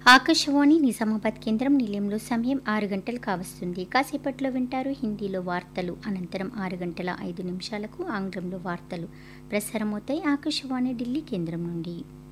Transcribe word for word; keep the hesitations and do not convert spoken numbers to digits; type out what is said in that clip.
ఆకాశవాణి నిజామాబాద్ కేంద్రం నిలయంలో సమయం ఆరు గంటలు కావస్తుంది. కాసేపట్లో వింటారు హిందీలో వార్తలు. అనంతరం ఆరు గంటల ఐదు నిమిషాలకు ఆంగ్లంలో వార్తలు ప్రసారమవుతాయి ఆకాశవాణి ఢిల్లీ కేంద్రం నుండి.